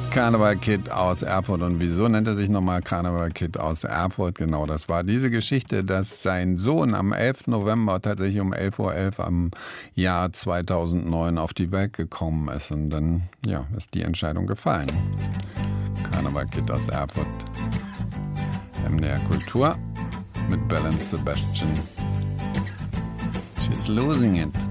Carnival Kid aus Erfurt. Und wieso nennt er sich nochmal Carnival Kid aus Erfurt? Genau, das war diese Geschichte, dass sein Sohn am 11. November tatsächlich um 11:11 Uhr am Jahr 2009 auf die Welt gekommen ist. Und dann ist die Entscheidung gefallen. Carnival Kid aus Erfurt. MDR Kultur mit Belle and Sebastian. She's losing it.